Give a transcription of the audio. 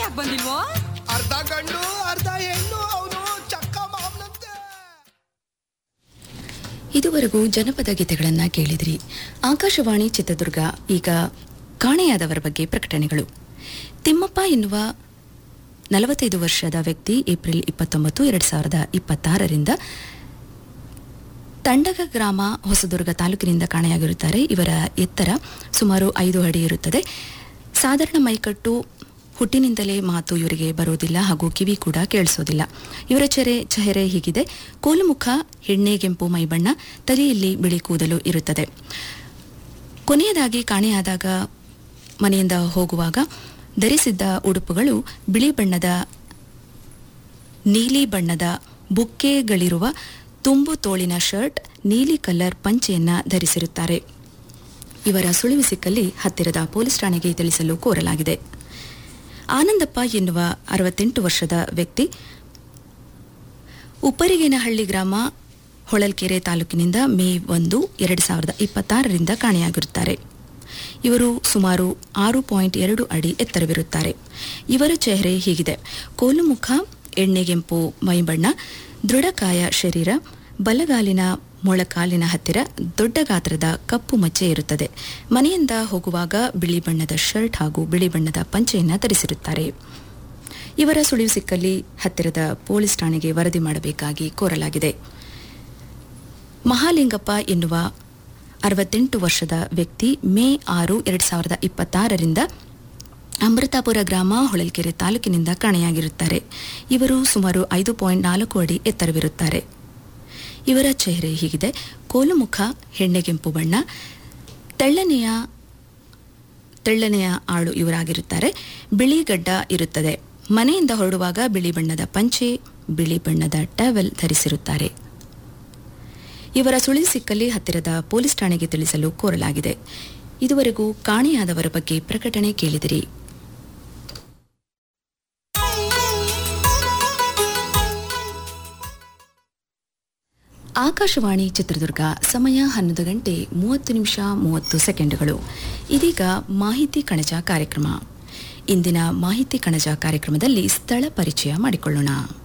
ಯಾಕೆ ಬಂದಿಲ್ವೋ? ಅರ್ಧ ಗಂಡು ಅರ್ಧ ಹೆಣ್ಣು, ಅವನು ಚಕ್ಕ ಮಾವನಂತೆ. ಇದುವರೆಗೂ ಜನಪದ ಗೀತೆಗಳನ್ನು ಕೇಳಿದ್ರಿ. ಆಕಾಶವಾಣಿ ಚಿತ್ರದುರ್ಗ. ಈಗ ಕಾಣೆಯಾದವರ ಬಗ್ಗೆ ಪ್ರಕಟಣೆಗಳು. ತಿಮ್ಮಪ್ಪ ಎನ್ನುವ 45 ವರ್ಷದ ವ್ಯಕ್ತಿ ಏಪ್ರಿಲ್ 29, 2026ರಿಂದ ತಂಡಗ ಗ್ರಾಮ, ಹೊಸದುರ್ಗ ತಾಲೂಕಿನಿಂದ ಕಾಣೆಯಾಗಿರುತ್ತಾರೆ. ಇವರ ಎತ್ತರ ಸುಮಾರು 5 ಅಡಿ ಇರುತ್ತದೆ. ಸಾಧಾರಣ ಮೈಕಟ್ಟು, ಹುಟ್ಟಿನಿಂದಲೇ ಮಾತು ಇವರಿಗೆ ಬರೋದಿಲ್ಲ ಹಾಗೂ ಕಿವಿ ಕೂಡ ಕೇಳಿಸೋದಿಲ್ಲ. ಇವರ ಚೆಹರೆ ಹೀಗಿದೆ: ಕೋಲುಮುಖ, ಎಣ್ಣೆಗೆಂಪು ಮೈಬಣ್ಣ, ತಲೆಯಲ್ಲಿ ಬಿಳಿ ಕೂದಲು ಇರುತ್ತದೆ. ಕೊನೆಯದಾಗಿ ಕಾಣೆಯಾದಾಗ ಮನೆಯಿಂದ ಹೋಗುವಾಗ ಧರಿಸಿದ್ದ ಉಡುಪುಗಳು ಬಿಳಿ ಬಣ್ಣದ, ನೀಲಿ ಬಣ್ಣದ ಬುಕ್ಕೆಗಳಿರುವ ತುಂಬು ತೋಳಿನ ಶರ್ಟ್, ನೀಲಿ ಕಲರ್ ಪಂಚೆಯನ್ನ ಧರಿಸಿರುತ್ತಾರೆ. ಇವರ ಸುಳಿವು ಸಿಕ್ಕಲ್ಲಿ ಹತ್ತಿರದ ಪೊಲೀಸ್ ಠಾಣೆಗೆ ತಿಳಿಸಲು ಕೋರಲಾಗಿದೆ. ಆನಂದಪ್ಪ ಎನ್ನುವ 68 ವರ್ಷದ ವ್ಯಕ್ತಿ ಉಪ್ಪರಿಗೇನಹಳ್ಳಿ ಗ್ರಾಮ, ಹೊಳಲ್ಕೆರೆ ತಾಲೂಕಿನಿಂದ ಮೇ 1, 2026ರಿಂದ ಕಾಣೆಯಾಗಿರುತ್ತಾರೆ. ಇವರು ಸುಮಾರು 6.2 ಅಡಿ ಎತ್ತರವಿರುತ್ತಾರೆ. ಇವರ ಚೆಹರೆ ಹೀಗಿದೆ: ಕೋಲುಮುಖ, ಎಣ್ಣೆಗೆಂಪು ಮೈಬಣ್ಣ, ದೃಢಕಾಯ ಶರೀರ, ಬಲಗಾಲಿನ ಮೊಳಕಾಲಿನ ಹತ್ತಿರ ದೊಡ್ಡ ಗಾತ್ರದ ಕಪ್ಪು ಮಚ್ಚೆ ಇರುತ್ತದೆ. ಮನೆಯಿಂದ ಹೋಗುವಾಗ ಬಿಳಿ ಬಣ್ಣದ ಶರ್ಟ್ ಹಾಗೂ ಬಿಳಿ ಬಣ್ಣದ ಪಂಚೆಯನ್ನು ಧರಿಸಿರುತ್ತಾರೆ. ಇವರ ಸುಳಿವು ಸಿಕ್ಕಲ್ಲಿ ಹತ್ತಿರದ ಪೊಲೀಸ್ ಠಾಣೆಗೆ ವರದಿ ಮಾಡಬೇಕಾಗಿ ಕೋರಲಾಗಿದೆ. ಮಹಾಲಿಂಗಪ್ಪ ಎನ್ನುವ 68 ವರ್ಷದ ವ್ಯಕ್ತಿ ಮೇ 6, 2026ರಿಂದ ಅಮೃತಾಪುರ ಗ್ರಾಮ, ಹೊಳಲ್ಕೆರೆ ತಾಲೂಕಿನಿಂದ ಕಾಣೆಯಾಗಿರುತ್ತಾರೆ. ಇವರು ಸುಮಾರು 5.4 ಅಡಿ ಎತ್ತರವಿರುತ್ತಾರೆ. ಇವರ ಚೆಹರೆ ಹೀಗಿದೆ: ಕೋಲುಮುಖ, ಎಣ್ಣೆಗೆಂಪು ಬಣ್ಣ, ತೆಳ್ಳನೆಯ ಆಳು ಇವರಾಗಿರುತ್ತಾರೆ. ಬಿಳಿ ಗಡ್ಡ ಇರುತ್ತದೆ. ಮನೆಯಿಂದ ಹೊರಡುವಾಗ ಬಿಳಿ ಬಣ್ಣದ ಪಂಚೆ, ಬಿಳಿ ಬಣ್ಣದ ಟವೆಲ್ ಧರಿಸಿರುತ್ತಾರೆ. ಇವರ ಸುಳಿವು ಸಿಕ್ಕಲ್ಲಿ ಹತ್ತಿರದ ಪೊಲೀಸ್ ಠಾಣೆಗೆ ತಿಳಿಸಲು ಕೋರಲಾಗಿದೆ. ಇದುವರೆಗೂ ಕಾಣೆಯಾದವರ ಬಗ್ಗೆ ಪ್ರಕಟಣೆ ಕೇಳಿದಿರಿ. ಆಕಾಶವಾಣಿ ಚಿತ್ರದುರ್ಗ. ಸಮಯ 11:30 ಇದೀಗ ಮಾಹಿತಿ ಕಣಜ ಕಾರ್ಯಕ್ರಮ. ಇಂದಿನ ಮಾಹಿತಿ ಕಣಜ ಕಾರ್ಯಕ್ರಮದಲ್ಲಿ ಸ್ಥಳ ಪರಿಚಯ ಮಾಡಿಕೊಳ್ಳೋಣ.